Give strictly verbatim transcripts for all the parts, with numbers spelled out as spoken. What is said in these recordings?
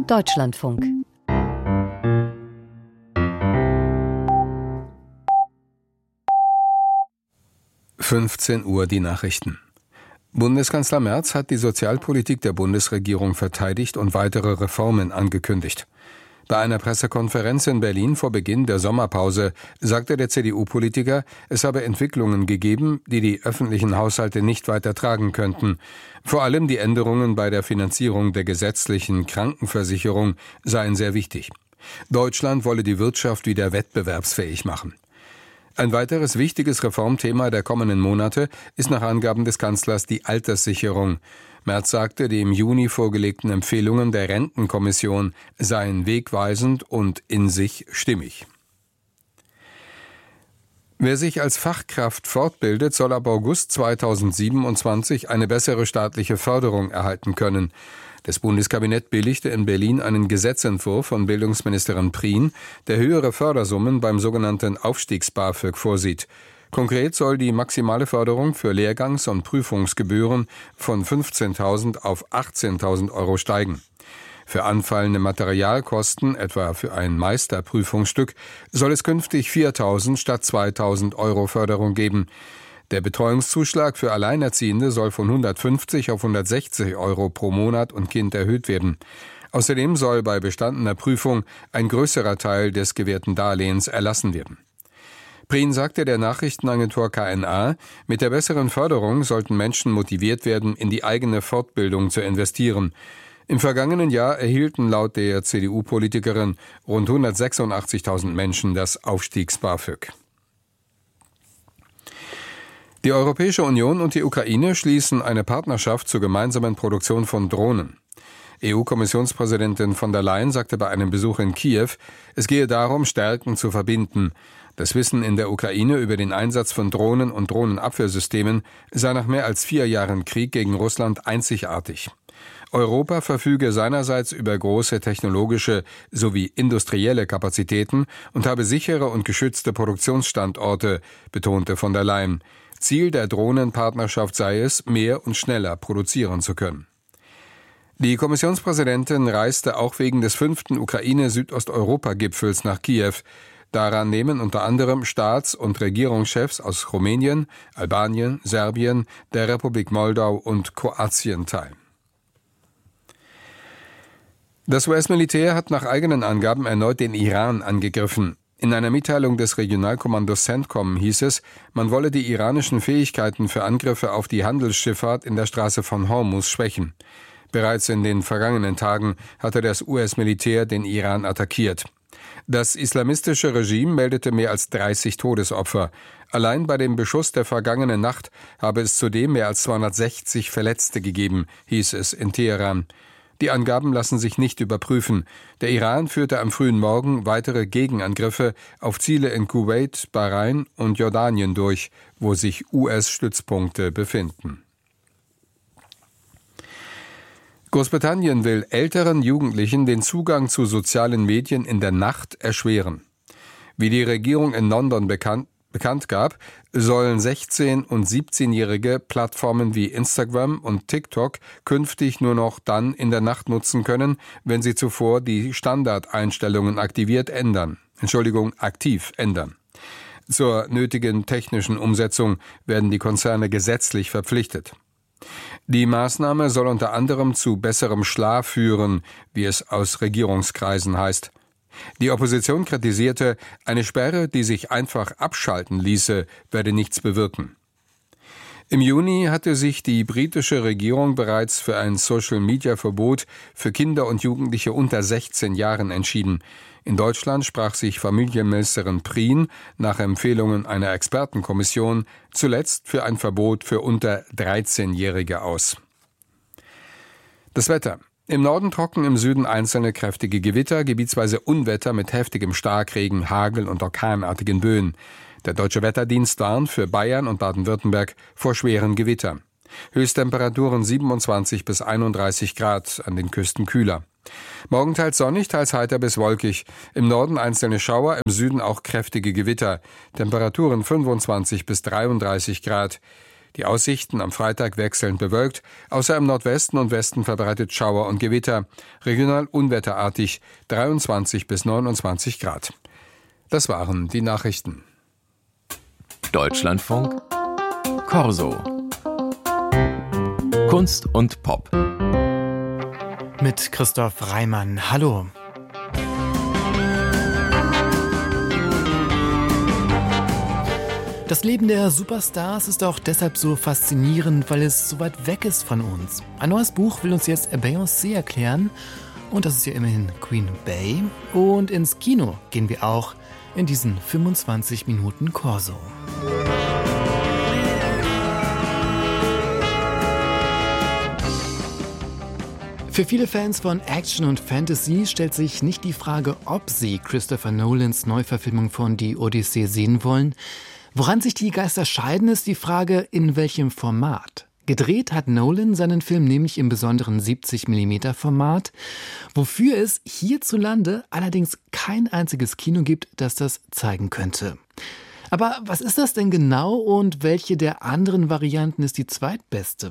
Deutschlandfunk. fünfzehn Uhr die Nachrichten. Bundeskanzler Merz hat die Sozialpolitik der Bundesregierung verteidigt und weitere Reformen angekündigt. Bei einer Pressekonferenz in Berlin vor Beginn der Sommerpause sagte der C D U-Politiker, es habe Entwicklungen gegeben, die die öffentlichen Haushalte nicht weiter tragen könnten. Vor allem die Änderungen bei der Finanzierung der gesetzlichen Krankenversicherung seien sehr wichtig. Deutschland wolle die Wirtschaft wieder wettbewerbsfähig machen. Ein weiteres wichtiges Reformthema der kommenden Monate ist nach Angaben des Kanzlers die Alterssicherung. Merz sagte, die im Juni vorgelegten Empfehlungen der Rentenkommission seien wegweisend und in sich stimmig. Wer sich als Fachkraft fortbildet, soll ab August zweitausendsiebenundzwanzig eine bessere staatliche Förderung erhalten können. Das Bundeskabinett billigte in Berlin einen Gesetzentwurf von Bildungsministerin Prien, der höhere Fördersummen beim sogenannten Aufstiegs-BAföG vorsieht. Konkret soll die maximale Förderung für Lehrgangs- und Prüfungsgebühren von fünfzehntausend auf achtzehntausend Euro steigen. Für anfallende Materialkosten, etwa für ein Meisterprüfungsstück, soll es künftig viertausend statt zweitausend Euro Förderung geben. Der Betreuungszuschlag für Alleinerziehende soll von hundertfünfzig auf hundertsechzig Euro pro Monat und Kind erhöht werden. Außerdem soll bei bestandener Prüfung ein größerer Teil des gewährten Darlehens erlassen werden. Prien sagte der Nachrichtenagentur K N A, mit der besseren Förderung sollten Menschen motiviert werden, in die eigene Fortbildung zu investieren. Im vergangenen Jahr erhielten laut der C D U-Politikerin rund hundertsechsundachtzigtausend Menschen das Aufstiegs-BAföG. Die Europäische Union und die Ukraine schließen eine Partnerschaft zur gemeinsamen Produktion von Drohnen. E U-Kommissionspräsidentin von der Leyen sagte bei einem Besuch in Kiew, es gehe darum, Stärken zu verbinden. Das Wissen in der Ukraine über den Einsatz von Drohnen und Drohnenabwehrsystemen sei nach mehr als vier Jahren Krieg gegen Russland einzigartig. Europa verfüge seinerseits über große technologische sowie industrielle Kapazitäten und habe sichere und geschützte Produktionsstandorte, betonte von der Leyen. Ziel der Drohnenpartnerschaft sei es, mehr und schneller produzieren zu können. Die Kommissionspräsidentin reiste auch wegen des fünften Ukraine-Südosteuropa-Gipfels nach Kiew. Daran nehmen unter anderem Staats- und Regierungschefs aus Rumänien, Albanien, Serbien, der Republik Moldau und Kroatien teil. Das U S-Militär hat nach eigenen Angaben erneut den Iran angegriffen. In einer Mitteilung des Regionalkommandos CENTCOM hieß es, man wolle die iranischen Fähigkeiten für Angriffe auf die Handelsschifffahrt in der Straße von Hormuz schwächen. Bereits in den vergangenen Tagen hatte das U S-Militär den Iran attackiert. Das islamistische Regime meldete mehr als dreißig Todesopfer. Allein bei dem Beschuss der vergangenen Nacht habe es zudem mehr als zweihundertsechzig Verletzte gegeben, hieß es in Teheran. Die Angaben lassen sich nicht überprüfen. Der Iran führte am frühen Morgen weitere Gegenangriffe auf Ziele in Kuwait, Bahrain und Jordanien durch, wo sich U S-Stützpunkte befinden. Großbritannien will älteren Jugendlichen den Zugang zu sozialen Medien in der Nacht erschweren. Wie die Regierung in London bekannt bekannt gab, sollen sechzehn- und siebzehnjährige Plattformen wie Instagram und TikTok künftig nur noch dann in der Nacht nutzen können, wenn sie zuvor die Standardeinstellungen aktiviert ändern. Entschuldigung, aktiv ändern. Zur nötigen technischen Umsetzung werden die Konzerne gesetzlich verpflichtet. Die Maßnahme soll unter anderem zu besserem Schlaf führen, wie es aus Regierungskreisen heißt. Die Opposition kritisierte, eine Sperre, die sich einfach abschalten ließe, werde nichts bewirken. Im Juni hatte sich die britische Regierung bereits für ein Social-Media-Verbot für Kinder und Jugendliche unter sechzehn Jahren entschieden. In Deutschland sprach sich Familienministerin Prien nach Empfehlungen einer Expertenkommission zuletzt für ein Verbot für unter dreizehnjährige aus. Das Wetter. Im Norden trocken, im Süden einzelne kräftige Gewitter, gebietsweise Unwetter mit heftigem Starkregen, Hagel und orkanartigen Böen. Der Deutsche Wetterdienst warnt für Bayern und Baden-Württemberg vor schweren Gewittern. Höchsttemperaturen siebenundzwanzig bis einunddreißig Grad, an den Küsten kühler. Morgen teils sonnig, teils heiter bis wolkig. Im Norden einzelne Schauer, im Süden auch kräftige Gewitter. Temperaturen fünfundzwanzig bis dreiunddreißig Grad. Die Aussichten am Freitag wechselnd bewölkt, außer im Nordwesten und Westen verbreitet Schauer und Gewitter, regional unwetterartig, dreiundzwanzig bis neunundzwanzig Grad. Das waren die Nachrichten. Deutschlandfunk Corso. Kunst und Pop. Mit Christoph Reimann. Hallo. Das Leben der Superstars ist auch deshalb so faszinierend, weil es so weit weg ist von uns. Ein neues Buch will uns jetzt Beyoncé erklären. Und das ist ja immerhin Queen Bey. Und ins Kino gehen wir auch in diesen fünfundzwanzig Minuten Corso. Für viele Fans von Action und Fantasy stellt sich nicht die Frage, ob sie Christopher Nolans Neuverfilmung von Die Odyssee sehen wollen. Woran sich die Geister scheiden, ist die Frage, in welchem Format. Gedreht hat Nolan seinen Film nämlich im besonderen siebzig Millimeter Format, wofür es hierzulande allerdings kein einziges Kino gibt, das das zeigen könnte. Aber was ist das denn genau und welche der anderen Varianten ist die zweitbeste?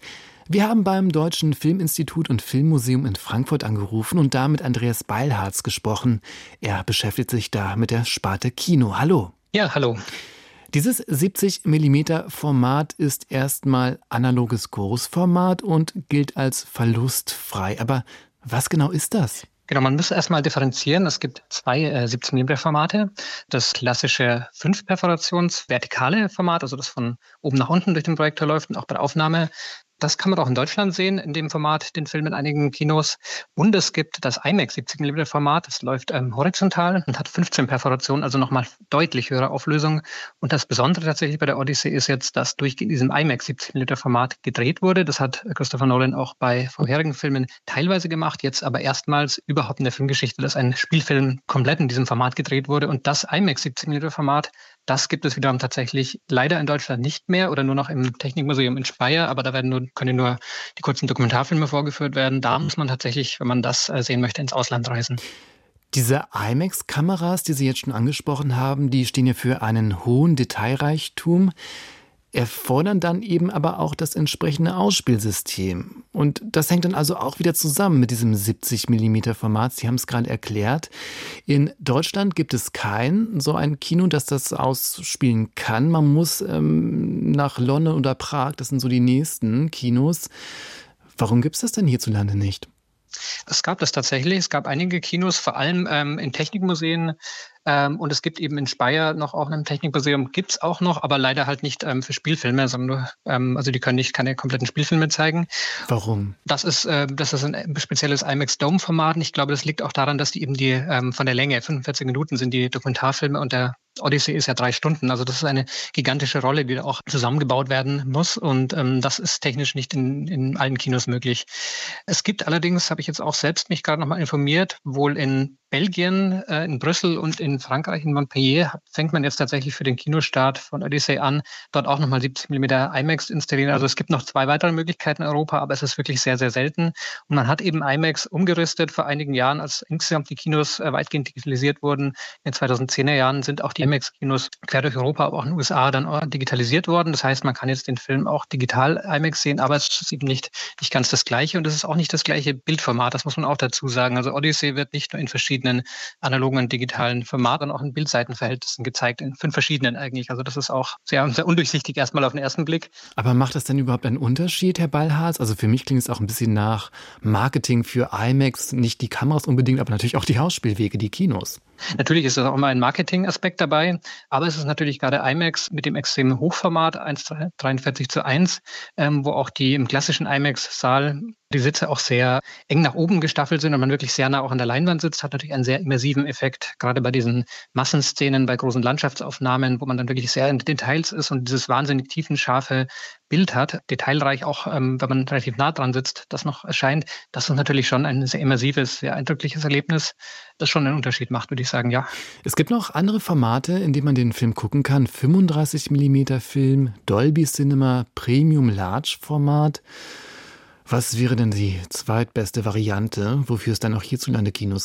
Wir haben beim Deutschen Filminstitut und Filmmuseum in Frankfurt angerufen und da mit Andreas Beilharz gesprochen. Er beschäftigt sich da mit der Sparte Kino. Hallo. Ja, hallo. Dieses siebzig Millimeter Format ist erstmal analoges Großformat und gilt als verlustfrei. Aber was genau ist das? Genau, man muss erstmal differenzieren. Es gibt zwei äh, siebzig Millimeter Formate. Das klassische fünf Perforations vertikale Format, also das von oben nach unten durch den Projektor läuft und auch bei der Aufnahme. Das kann man auch in Deutschland sehen, in dem Format, den Film in einigen Kinos. Und es gibt das IMAX siebzig Millimeter Format, das läuft ähm, horizontal und hat fünfzehn Perforationen, also nochmal deutlich höhere Auflösung. Und das Besondere tatsächlich bei der Odyssee ist jetzt, dass durch diesem IMAX siebzig Millimeter Format gedreht wurde. Das hat Christopher Nolan auch bei vorherigen Filmen teilweise gemacht, jetzt aber erstmals überhaupt in der Filmgeschichte, dass ein Spielfilm komplett in diesem Format gedreht wurde. Und das IMAX siebzig Millimeter Format, das gibt es wiederum tatsächlich leider in Deutschland nicht mehr oder nur noch im Technikmuseum in Speyer, aber da werden nur, können nur die kurzen Dokumentarfilme vorgeführt werden. Da muss man tatsächlich, wenn man das sehen möchte, ins Ausland reisen. Diese IMAX-Kameras, die Sie jetzt schon angesprochen haben, die stehen ja für einen hohen Detailreichtum, erfordern dann eben aber auch das entsprechende Ausspielsystem. Und das hängt dann also auch wieder zusammen mit diesem siebzig Millimeter Format. Sie haben es gerade erklärt. In Deutschland gibt es kein so ein Kino, das das ausspielen kann. Man muss ähm, nach London oder Prag, das sind so die nächsten Kinos. Warum gibt es das denn hierzulande nicht? Es gab das tatsächlich. Es gab einige Kinos, vor allem ähm, in Technikmuseen. Ähm, und es gibt eben in Speyer noch auch ein Technikmuseum, gibt es auch noch, aber leider halt nicht ähm, für Spielfilme, sondern nur, ähm, also die können nicht keine kompletten Spielfilme zeigen. Warum? Das ist, äh, das ist ein spezielles IMAX Dome-Format. Und ich glaube, das liegt auch daran, dass die eben die ähm, von der Länge, fünfundvierzig Minuten sind die Dokumentarfilme und der Odyssey ist ja drei Stunden. Also das ist eine gigantische Rolle, die da auch zusammengebaut werden muss. Und ähm, das ist technisch nicht in, in allen Kinos möglich. Es gibt allerdings, habe ich jetzt auch selbst mich gerade nochmal informiert, wohl in Belgien, äh, in Brüssel und in Frankreich, in Montpellier, fängt man jetzt tatsächlich für den Kinostart von Odyssey an, dort auch nochmal siebzig Millimeter IMAX installieren. Also es gibt noch zwei weitere Möglichkeiten in Europa, aber es ist wirklich sehr, sehr selten. Und man hat eben IMAX umgerüstet vor einigen Jahren, als insgesamt die Kinos äh, weitgehend digitalisiert wurden. In den zweitausendzehner Jahren sind auch die IMAX-Kinos quer durch Europa, aber auch in den U S A dann auch digitalisiert worden. Das heißt, man kann jetzt den Film auch digital IMAX sehen, aber es ist eben nicht, nicht ganz das Gleiche und es ist auch nicht das gleiche Bildformat. Das muss man auch dazu sagen. Also Odyssey wird nicht nur in verschiedenen analogen und digitalen Formaten, auch in Bildseitenverhältnissen gezeigt, in fünf verschiedenen eigentlich. Also das ist auch sehr, sehr undurchsichtig erstmal auf den ersten Blick. Aber macht das denn überhaupt einen Unterschied, Herr Beilharz? Also für mich klingt es auch ein bisschen nach Marketing für IMAX, nicht die Kameras unbedingt, aber natürlich auch die Ausspielwege, die Kinos. Natürlich ist das auch immer ein Marketing-Aspekt dabei, aber es ist natürlich gerade IMAX mit dem extremen Hochformat eins Komma dreiundvierzig zu eins, ähm, wo auch die im klassischen IMAX-Saal die Sitze auch sehr eng nach oben gestaffelt sind und man wirklich sehr nah auch an der Leinwand sitzt, hat natürlich einen sehr immersiven Effekt, gerade bei diesen Massenszenen, bei großen Landschaftsaufnahmen, wo man dann wirklich sehr in den Details ist und dieses wahnsinnig tiefenscharfe Bild hat, detailreich auch, ähm, wenn man relativ nah dran sitzt, das noch erscheint. Das ist natürlich schon ein sehr immersives, sehr eindrückliches Erlebnis, das schon einen Unterschied macht, würde ich sagen, ja. Es gibt noch andere Formate, in denen man den Film gucken kann. fünfunddreißig Millimeter Film, Dolby Cinema, Premium Large Format. Was wäre denn die zweitbeste Variante, wofür es dann auch hierzulande Kinos gibt?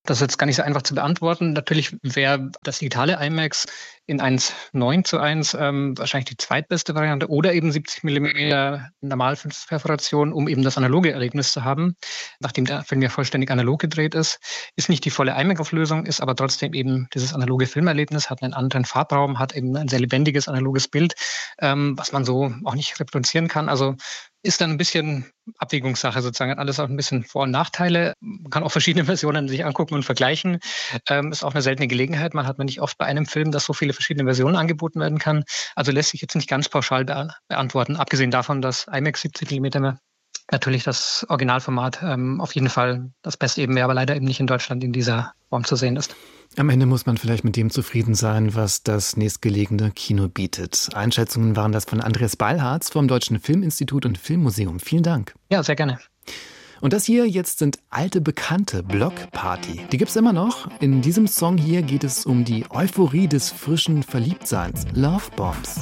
Das ist jetzt gar nicht so einfach zu beantworten. Natürlich wäre das digitale IMAX in eins Komma neun zu eins ähm, wahrscheinlich die zweitbeste Variante oder eben siebzig Millimeter Normalperforation, um eben das analoge Erlebnis zu haben. Nachdem der Film ja vollständig analog gedreht ist, ist nicht die volle IMAX-Auflösung, ist aber trotzdem eben dieses analoge Filmerlebnis, hat einen anderen Farbraum, hat eben ein sehr lebendiges analoges Bild, ähm, was man so auch nicht reproduzieren kann. Also ist dann ein bisschen Abwägungssache sozusagen, hat alles auch ein bisschen Vor- und Nachteile. Man kann auch verschiedene Versionen sich angucken und vergleichen. Ähm, ist auch eine seltene Gelegenheit. Man hat man nicht oft bei einem Film, dass so viele verschiedene Versionen angeboten werden kann. Also lässt sich jetzt nicht ganz pauschal be- beantworten. Abgesehen davon, dass IMAX siebzig Millimeter natürlich das Originalformat ähm, auf jeden Fall das Beste eben wäre, aber leider eben nicht in Deutschland in dieser Form zu sehen ist. Am Ende muss man vielleicht mit dem zufrieden sein, was das nächstgelegene Kino bietet. Einschätzungen waren das von Andreas Beilharz vom Deutschen Filminstitut und Filmmuseum. Vielen Dank. Ja, sehr gerne. Und das hier jetzt sind alte Bekannte, Block Party. Die gibt's immer noch. In diesem Song hier geht es um die Euphorie des frischen Verliebtseins. Love Bombs.